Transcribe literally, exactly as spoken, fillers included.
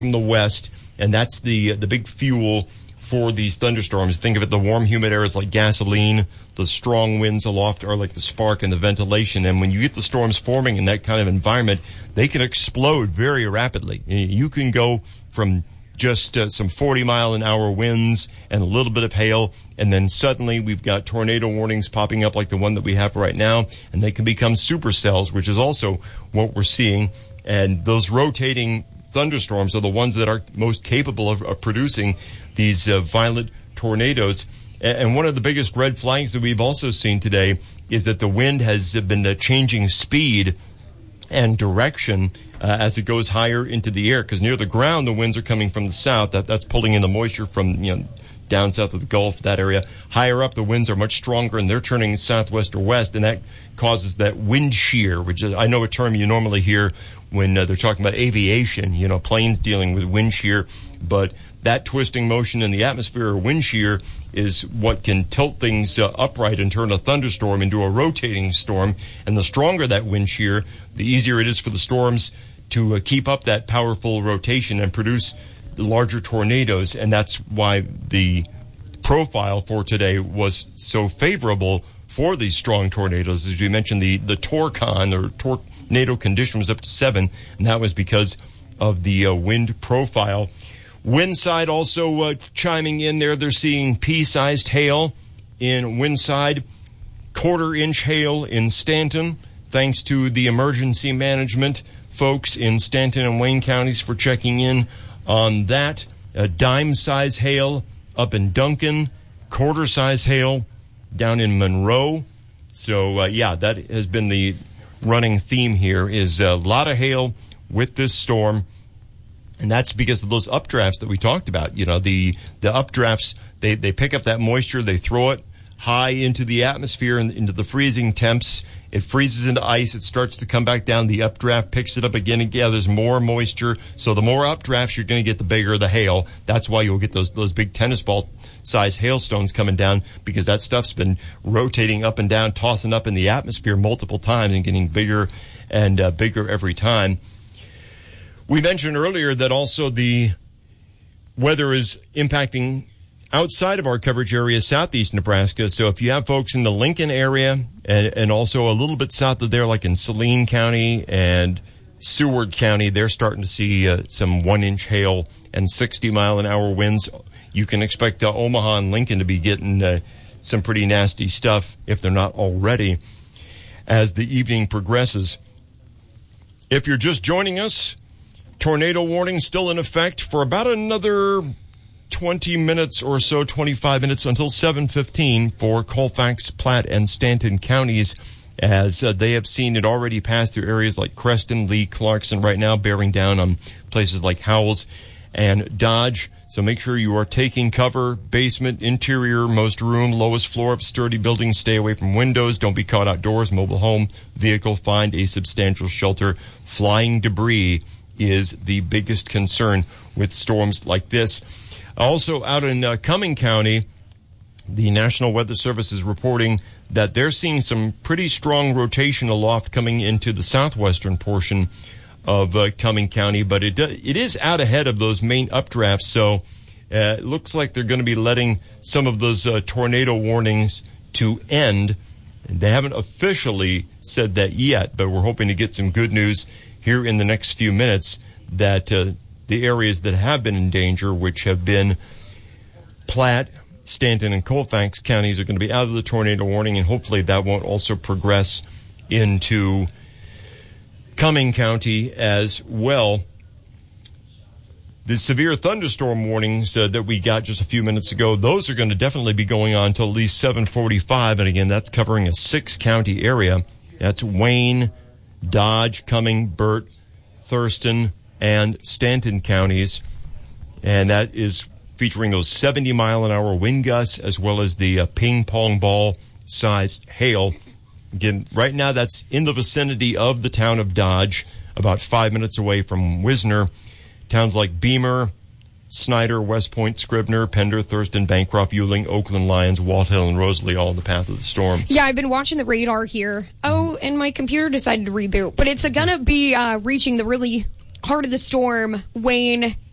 from the west, and that's the the big fuel for these thunderstorms. Think of it, the warm, humid air is like gasoline. The strong winds aloft are like the spark and the ventilation. And when you get the storms forming in that kind of environment, they can explode very rapidly. You can go from just uh, some forty mile an hour winds and a little bit of hail, and then suddenly we've got tornado warnings popping up like the one that we have right now, and they can become supercells, which is also what we're seeing. And those rotating thunderstorms are the ones that are most capable of, of producing these uh, violent tornadoes. And one of the biggest red flags that we've also seen today is that the wind has been uh, changing speed and direction uh, as it goes higher into the air, because near the ground the winds are coming from the south. That that's pulling in the moisture from, you know, down south of the Gulf, that area. Higher up, the winds are much stronger, and they're turning southwest or west, and that causes that wind shear, which is, I know, a term you normally hear when uh, they're talking about aviation, you know, planes dealing with wind shear. But that twisting motion in the atmosphere, or wind shear, is what can tilt things uh, upright and turn a thunderstorm into a rotating storm. And the stronger that wind shear, the easier it is for the storms to uh, keep up that powerful rotation and produce larger tornadoes. And that's why the profile for today was so favorable for these strong tornadoes. As we mentioned, the, the Torcon, or tornado condition, was up to seven, and that was because of the uh, wind profile. Windside also uh, chiming in there. They're seeing pea-sized hail in Windside, quarter-inch hail in Stanton, thanks to the emergency management folks in Stanton and Wayne counties for checking in on that. A dime-size hail up in Duncan, quarter-size hail down in Monroe. So, uh, yeah, that has been the running theme here, is a lot of hail with this storm. And that's because of those updrafts that we talked about. You know, the, the updrafts, they, they pick up that moisture, they throw it high into the atmosphere and into the freezing temps. It freezes into ice. It starts to come back down. The updraft picks it up again and gathers more moisture. So the more updrafts you're going to get, the bigger the hail. That's why you'll get those those big tennis ball size hailstones coming down, because that stuff's been rotating up and down, tossing up in the atmosphere multiple times and getting bigger and uh, bigger every time. We mentioned earlier that also the weather is impacting outside of our coverage area, southeast Nebraska. So if you have folks in the Lincoln area and, and also a little bit south of there, like in Saline County and Seward County, they're starting to see uh, some one-inch hail and sixty mile an hour winds. You can expect uh, Omaha and Lincoln to be getting uh, some pretty nasty stuff, if they're not already, as the evening progresses. If you're just joining us, tornado warning still in effect for about another twenty minutes or so, twenty-five minutes until seven fifteen for Colfax, Platte, and Stanton counties, as uh, they have seen it already pass through areas like Creston, Lee, Clarkson, right now bearing down on places like Howells and Dodge. So make sure you are taking cover, basement, interior, most room, lowest floor of sturdy buildings. Stay away from windows. Don't be caught outdoors. Mobile home, vehicle, find a substantial shelter. Flying debris is the biggest concern with storms like this. Also, out in uh, Cumming County, the National Weather Service is reporting that they're seeing some pretty strong rotation aloft coming into the southwestern portion of uh, Cumming County, but it do, it is out ahead of those main updrafts, so uh, it looks like they're going to be letting some of those uh, tornado warnings to end. They haven't officially said that yet, but we're hoping to get some good news here in the next few minutes that uh, the areas that have been in danger, which have been Platte, Stanton, and Colfax counties, are going to be out of the tornado warning, and hopefully that won't also progress into Cumming County as well. The severe thunderstorm warnings uh, that we got just a few minutes ago, those are going to definitely be going on until at least seven forty-five, and again, that's covering a six-county area. That's Wayne, Dodge, Cumming, Burt, Thurston, and Stanton counties, and that is featuring those seventy mile an hour wind gusts as well as the uh, ping pong ball sized hail. Again, right now that's in the vicinity of the town of Dodge, about five minutes away from Wisner. Towns like Beamer, Snyder, West Point, Scribner, Pender, Thurston, Bancroft, Ewing, Oakland, Lyons, Walt Hill, and Rosalie, all in the path of the storm. Yeah, I've been watching the radar here. Oh, and my computer decided to reboot. But it's going to be uh, reaching the really heart of the storm, Wayne